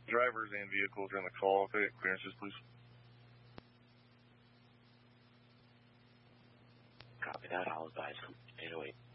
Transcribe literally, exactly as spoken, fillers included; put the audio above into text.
Drivers and vehicles are in the call. If they get clearances, please. Copy that. I'll advise them. eight oh eight.